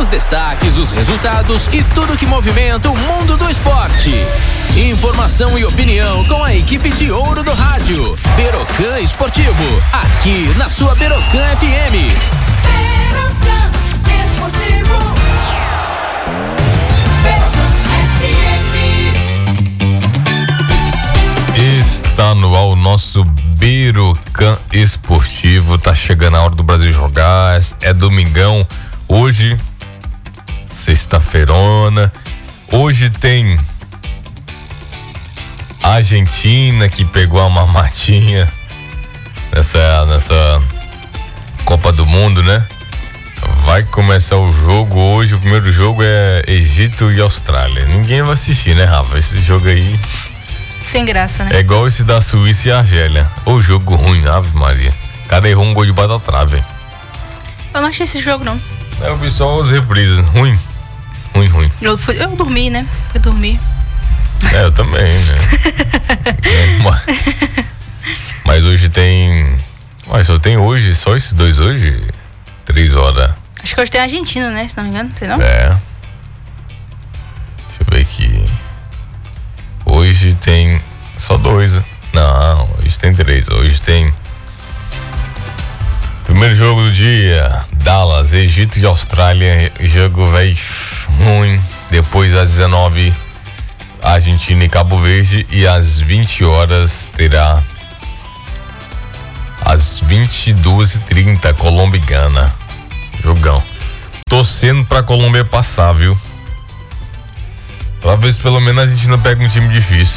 Os destaques, os resultados e tudo que movimenta o mundo do esporte. Informação e opinião com a equipe de ouro do rádio. Berocan Esportivo, aqui na sua Berocan FM. Berocan Esportivo. Está no ar o nosso Berocan Esportivo. Tá chegando a hora do Brasil jogar. É domingão. Hoje, sexta-feirona. Hoje tem a Argentina que pegou a mamadinha nessa Copa do Mundo, né? Vai começar o jogo hoje. O primeiro jogo é Egito e Austrália. Ninguém vai assistir, né, Rafa? Esse jogo aí sem graça, né? é igual esse da Suíça e Argélia. O jogo ruim, Ave Maria. O cara errou um gol de da trave. Eu não achei esse jogo, não. Eu vi só os reprises. Ruim. Eu dormi, né? Fui dormir. Eu também, né? Mas hoje tem... Mas só tem hoje, só esses dois hoje? 3 horas. Acho que hoje tem a Argentina, né? Se não me engano, não sei não? Deixa eu ver aqui. Hoje tem só 2. Não, hoje tem 3. Hoje tem... Primeiro jogo do dia, Dallas, Egito e Austrália. Jogo ruim. Depois às 19, Argentina e Cabo Verde. E às 20 horas terá às 22h30 Colômbia e Gana. Jogão. Torcendo pra Colômbia passar, viu? Pra ver se pelo menos a Argentina pega um time difícil.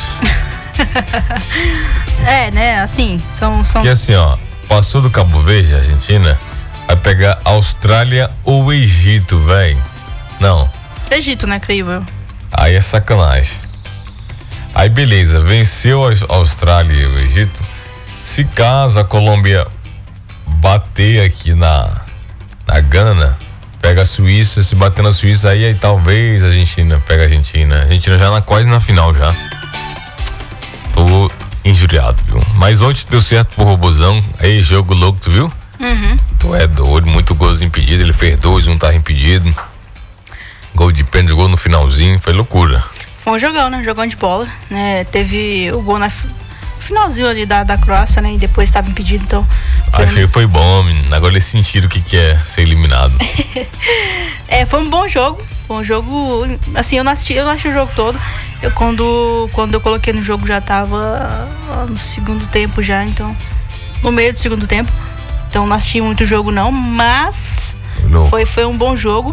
Né? Assim, são... Que assim, ó, passou do Cabo Verde, a Argentina, vai pegar Austrália ou Egito, velho. Não. Egito, né? Creio eu. Aí é sacanagem. Aí beleza, venceu a Austrália e o Egito. Se caso a Colômbia bater aqui na Gana, pega a Suíça. Se bater na Suíça, aí talvez a Argentina pega a Argentina. A Argentina já quase na final já. Tô injuriado, viu? Mas ontem deu certo pro Robozão. Aí, jogo louco, tu viu? Uhum. Tu é doido, muito gols impedidos. Ele fez 2, um tava impedido. Gol de pênalti, gol no finalzinho, foi loucura. Foi um jogão, né? Jogão de bola, né? Teve o gol na finalzinho ali da Croácia, né? E depois estava impedido, então... Achei que foi bom, menino. Agora eles sentiram o que é ser eliminado. Foi um bom jogo. Foi um jogo... Assim, eu não assisti o jogo todo. Quando eu coloquei no jogo já tava no segundo tempo já, então... No meio do segundo tempo. Então não assisti muito o jogo não, mas... Foi um bom jogo.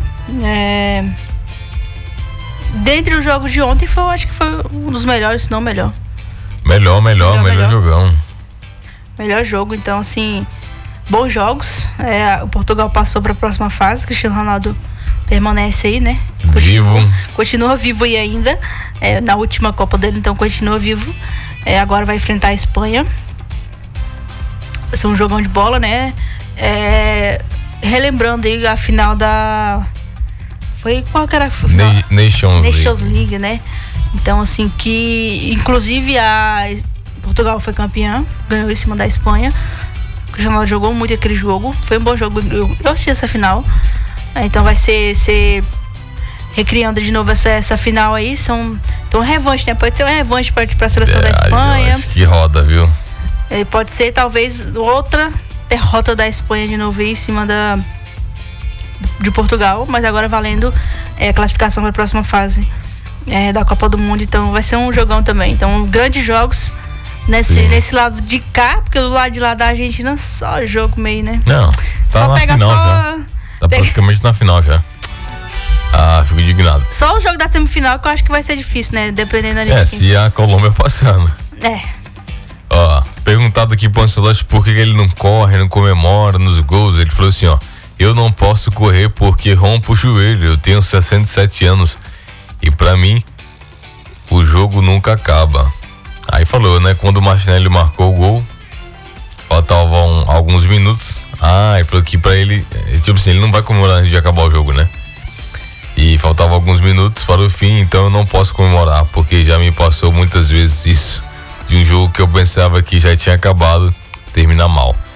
Dentre os jogos de ontem, acho que foi um dos melhores, se não o melhor. Melhor jogão. Melhor jogo, então assim, bons jogos. O Portugal passou para a próxima fase. Cristiano Ronaldo permanece aí, né? Continua vivo aí ainda. Na última Copa dele, então continua vivo. Agora vai enfrentar a Espanha. Vai ser um jogão de bola, né? Relembrando aí a final da... Qual que era a final? Nations League, né? Então, assim, que inclusive Portugal foi campeã, ganhou em cima da Espanha. O Cristiano Ronaldo jogou muito aquele jogo. Foi um bom jogo. Eu assisti essa final. Então vai ser recriando de novo essa final aí. Então revanche, né? Pode ser uma revanche para a seleção da Espanha. Acho que roda, viu? Pode ser talvez outra derrota da Espanha de novo em cima de Portugal, mas agora valendo a classificação para a próxima fase da Copa do Mundo. Então vai ser um jogão também. Então grandes jogos nesse lado de cá, porque do lado de lá da Argentina só jogo meio, né? Não, tá só na pega final só já. Tá praticamente na final já. Fico indignado. Só o jogo da semifinal que eu acho que vai ser difícil, né? Dependendo ali. Se a Colômbia passando. Perguntado aqui pro Ancelotti por que ele não corre, não comemora nos gols. Ele falou assim, eu não posso correr porque rompo o joelho. Eu tenho 67 anos. E pra mim, o jogo nunca acaba. Aí falou, né? Quando o Martinelli marcou o gol, faltavam alguns minutos. Ele falou que pra ele, tipo assim, ele não vai comemorar antes de acabar o jogo, né? E faltavam alguns minutos para o fim, então eu não posso comemorar, porque já me passou muitas vezes isso, de um jogo que eu pensava que já tinha acabado, termina mal.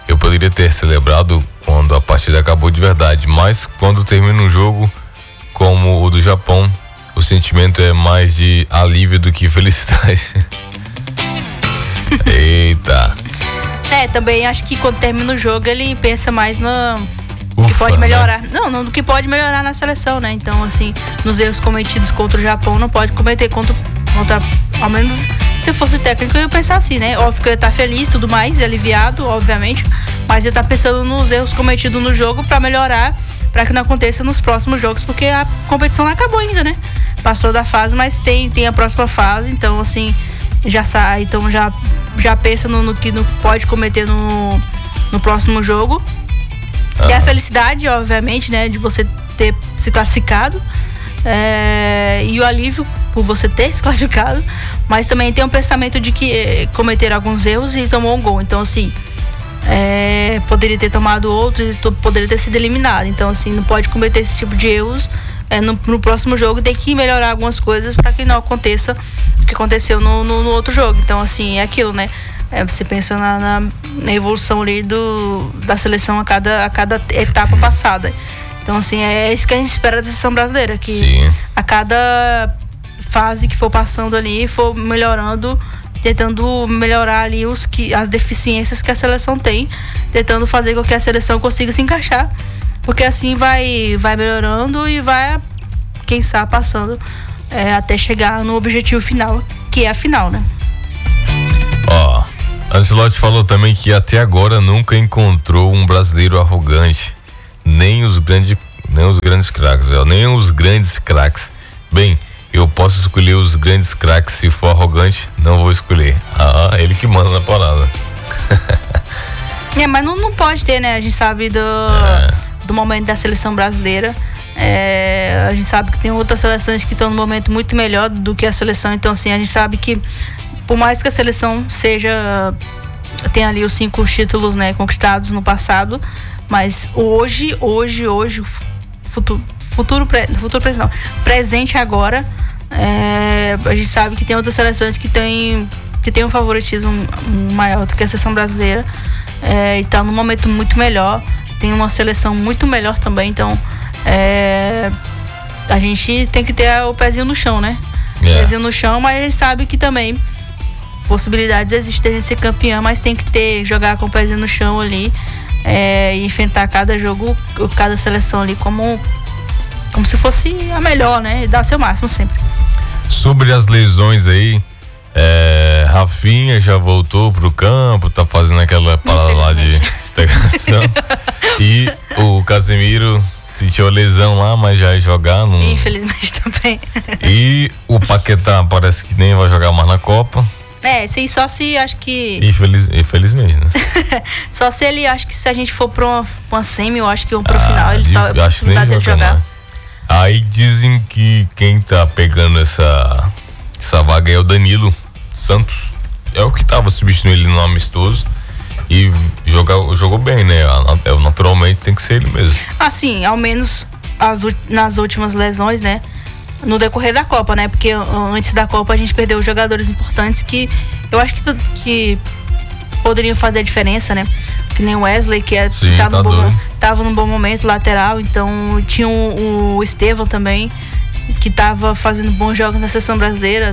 eu poderia ter celebrado quando a partida acabou de verdade, mas quando termina um jogo como o do Japão, o sentimento é mais de alívio do que felicidade. Eita. Também acho que quando termina o jogo ele pensa mais no que pode melhorar. Né? Não, no que pode melhorar na seleção, né? Então, assim, nos erros cometidos contra o Japão, não pode cometer contra ao menos se fosse técnico eu ia pensar assim, né? Óbvio que eu ia estar feliz e tudo mais, aliviado, obviamente, mas eu ia estar pensando nos erros cometidos no jogo pra melhorar, pra que não aconteça nos próximos jogos, porque a competição não acabou ainda, né? Passou da fase, mas tem a próxima fase, então assim, já sai, então já pensa no que não pode cometer no próximo jogo. E a felicidade, obviamente, né, de você ter se classificado, e o alívio por você ter se classificado, mas também tem um pensamento de que cometeram alguns erros e tomou um gol. Então, assim, poderia ter tomado outros e poderia ter sido eliminado. Então, assim, não pode cometer esse tipo de erros. No próximo jogo tem que melhorar algumas coisas para que não aconteça o que aconteceu no outro jogo. Então, assim, é aquilo, né? Você pensa na evolução ali da seleção a cada etapa passada. Então, assim, é isso que a gente espera da seleção brasileira, que sim, a cada fase que for passando ali, for melhorando, tentando melhorar ali as deficiências que a seleção tem, tentando fazer com que a seleção consiga se encaixar, porque assim vai melhorando e vai, quem sabe, passando até chegar no objetivo final, que é a final, né? Ancelotti falou também que até agora nunca encontrou um brasileiro arrogante, nem os grandes craques. Bem, eu posso escolher os grandes craques, se for arrogante, não vou escolher. Ele que manda na parada. Mas não pode ter, né? A gente sabe do momento da seleção brasileira. A gente sabe que tem outras seleções que estão num momento muito melhor do que a seleção. Então, assim, a gente sabe que por mais que a seleção tem ali os 5 títulos, né, conquistados no passado, mas hoje, presente agora, a gente sabe que tem outras seleções que tem um favoritismo maior do que a seleção brasileira, e tá num momento muito melhor, tem uma seleção muito melhor também, então a gente tem que ter o pezinho no chão, né? Pezinho no chão, mas a gente sabe que também possibilidades existem de ser campeã, mas tem que jogar com o pezinho no chão ali, e enfrentar cada jogo, cada seleção ali como se fosse a melhor, né? E dar seu máximo sempre. Sobre as lesões aí, Rafinha já voltou pro campo, tá fazendo aquela parada lá de integração. E o Casemiro sentiu lesão lá, mas já ia jogar. Infelizmente também. E o Paquetá parece que nem vai jogar mais na Copa. Sim, só se, acho que... Infelizmente, né? Só se ele, acho que se a gente for pra uma semi, eu acho que pro final, ele acho que nem dele jogar. Mais. Aí dizem que quem tá pegando essa vaga é o Danilo Santos. É o que tava substituindo ele no amistoso. E jogou bem, né? Naturalmente tem que ser ele mesmo. Sim, ao menos nas últimas lesões, né? No decorrer da Copa, né? Porque antes da Copa a gente perdeu jogadores importantes que eu acho que poderiam fazer a diferença, né? Que nem o Wesley, que tava num bom momento, lateral. Então tinha o Estevão também, que tava fazendo bons jogos na seleção brasileira,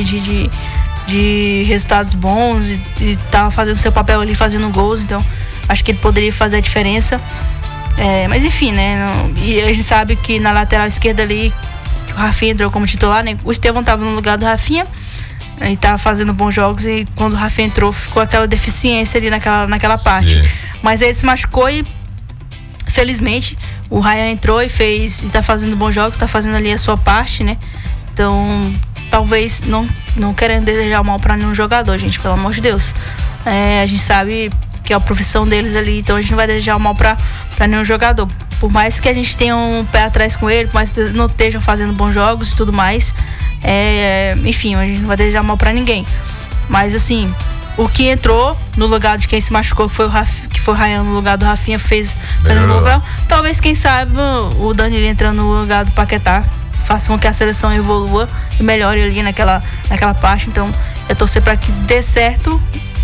de resultados bons e tava fazendo seu papel ali, fazendo gols. Então acho que ele poderia fazer a diferença. Mas enfim, né? E a gente sabe que na lateral esquerda ali, o Rafinha entrou como titular, né? O Estevão tava no lugar do Rafinha e tava fazendo bons jogos, e quando o Rafinha entrou ficou aquela deficiência ali naquela parte. Sim. Mas aí ele se machucou e felizmente o Ryan entrou e tá fazendo bons jogos, tá fazendo ali a sua parte, né? Então talvez não querendo desejar mal para nenhum jogador, gente, pelo amor de Deus. A gente sabe que é a profissão deles ali, então a gente não vai desejar mal para nenhum jogador. Por mais que a gente tenha um pé atrás com ele, por mais que não estejam fazendo bons jogos e tudo mais, enfim, a gente não vai desejar mal para ninguém. Mas assim, o que entrou no lugar de quem se machucou, que foi o Ryan no lugar do Rafinha, fez um lugar. Talvez, quem sabe, o Danilo entrando no lugar do Paquetá faça com que a seleção evolua e melhore ali naquela parte. Então, eu torcer para que dê certo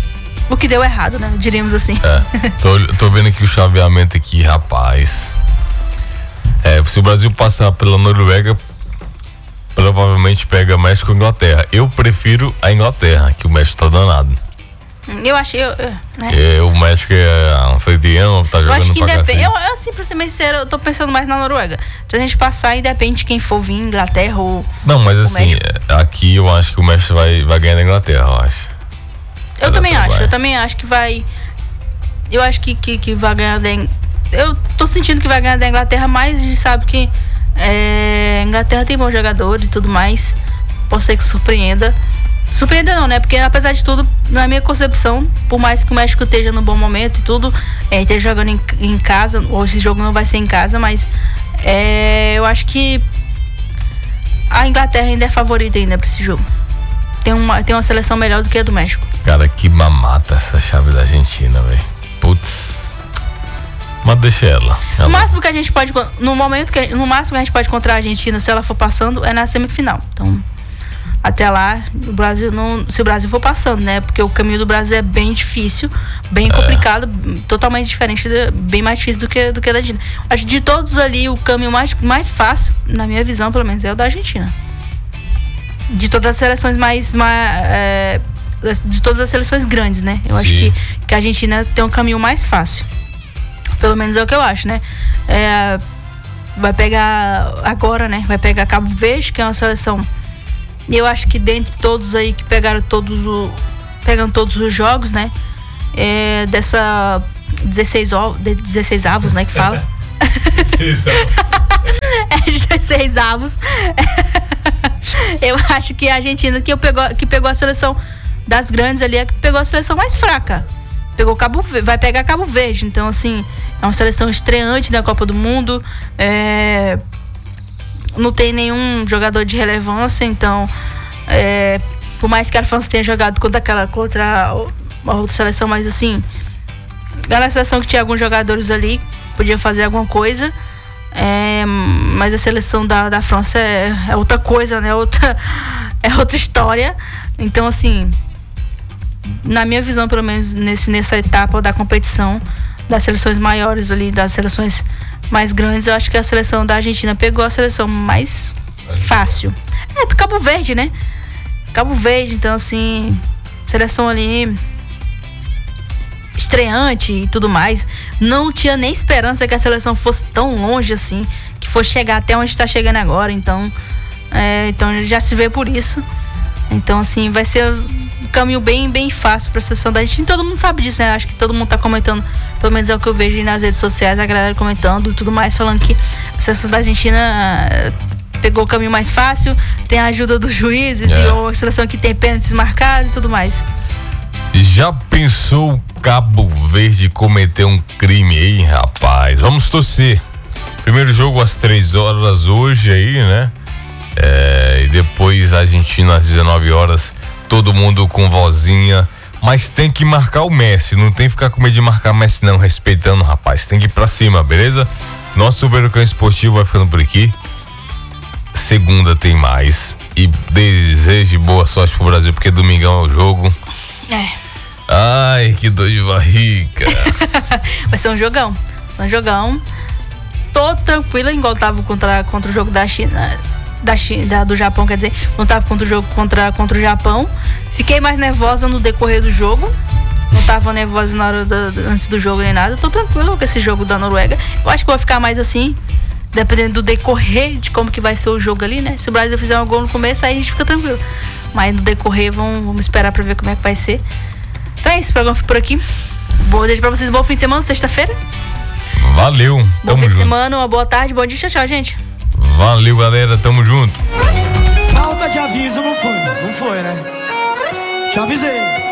O que deu errado, né? Diríamos assim. Tô vendo aqui o chaveamento aqui, rapaz. Se o Brasil passar pela Noruega, provavelmente pega México e Inglaterra. Eu prefiro a Inglaterra, que o México tá danado. Eu achei, né? O México é um anfitrião, tá jogando pra cacete. Eu acho que independe. Eu, assim, pra ser mais sincero, eu tô pensando mais na Noruega. Se a gente passar, independe de quem for vir, Inglaterra ou não, mas assim, aqui eu acho que o México vai ganhar da Inglaterra, eu acho. Eu também acho que vai. Eu acho que vai ganhar da Inglaterra. Eu tô sentindo que vai ganhar da Inglaterra, mas a gente sabe que a Inglaterra tem bons jogadores e tudo mais. Pode ser que surpreenda. Surpreenda não, né? Porque apesar de tudo, na minha concepção, por mais que o México esteja no bom momento e tudo, esteja jogando em casa, ou esse jogo não vai ser em casa, mas eu acho que a Inglaterra ainda é favorita ainda pra esse jogo. Tem uma seleção melhor do que a do México. Cara, que mamata essa chave da Argentina, velho. Putz. Mas deixa ela. No máximo que a gente pode contra a Argentina, se ela for passando, é na semifinal. Então, até lá, se o Brasil for passando, né? Porque o caminho do Brasil é bem difícil, bem complicado, totalmente diferente, bem mais difícil do que da Argentina. Acho que de todos ali, o caminho mais fácil, na minha visão, pelo menos, é o da Argentina. De todas as seleções de todas as seleções grandes, né? Eu acho que a Argentina tem um caminho mais fácil. Pelo menos é o que eu acho, né? Vai pegar agora, né? Vai pegar Cabo Verde, que é uma seleção. E eu acho que dentre todos aí que pegando todos os jogos, né? Dessa 16 avos, né? Que fala. 16 avos. Eu acho que a Argentina que pegou a seleção das grandes ali, que pegou a seleção mais fraca. Vai pegar Cabo Verde. Então, assim, é uma seleção estreante na Copa do Mundo. Não tem nenhum jogador de relevância. Então, por mais que a França tenha jogado contra a outra seleção, mas assim, era uma seleção que tinha alguns jogadores ali, podia fazer alguma coisa. Mas a seleção da França é outra coisa, né? É outra história. Então, assim, na minha visão, pelo menos nessa etapa da competição, das seleções maiores ali, das seleções mais grandes, eu acho que a seleção da Argentina pegou a seleção mais fácil. Pro Cabo Verde, né? Cabo Verde, então, assim, seleção ali estreante e tudo mais. Não tinha nem esperança que a seleção fosse tão longe assim, que fosse chegar até onde está chegando agora. Então já se vê por isso. Então, assim, vai ser um caminho bem, bem fácil para a seleção da Argentina. Todo mundo sabe disso, né? Acho que todo mundo tá comentando, pelo menos é o que eu vejo nas redes sociais, a galera comentando e tudo mais, falando que a seleção da Argentina pegou o caminho mais fácil, tem a ajuda dos juízes e uma seleção que tem pênaltis marcados e tudo mais. Já pensou o Cabo Verde cometer um crime aí, rapaz? Vamos torcer. Primeiro jogo às 3 horas hoje aí, né? E depois a Argentina às 19 horas, todo mundo com vozinha. Mas tem que marcar o Messi, não tem que ficar com medo de marcar o Messi não, respeitando, rapaz. Tem que ir pra cima, beleza? Nosso Verocão Esportivo vai ficando por aqui. Segunda tem mais. E desejo boa sorte pro Brasil, porque domingão é o jogo. Ai, que dor de barriga. Vai ser um jogão. Tô tranquila, igual tava contra o jogo da China. Do Japão, quer dizer, não tava contra o jogo contra o Japão. Fiquei mais nervosa no decorrer do jogo. Não tava nervosa na hora antes do jogo nem nada. Tô tranquila com esse jogo da Noruega. Eu acho que vou ficar mais assim, dependendo do decorrer de como que vai ser o jogo ali, né? Se o Brasil fizer um gol no começo, aí a gente fica tranquilo. Mas no decorrer, vamos esperar pra ver como é que vai ser. Então é isso, o programa foi por aqui. Desejo pra vocês um bom fim de semana, sexta-feira. Valeu, bom fim de semana, uma boa tarde, bom dia, tchau, gente. Valeu, galera, tamo junto. Falta de aviso não foi, né? Te avisei.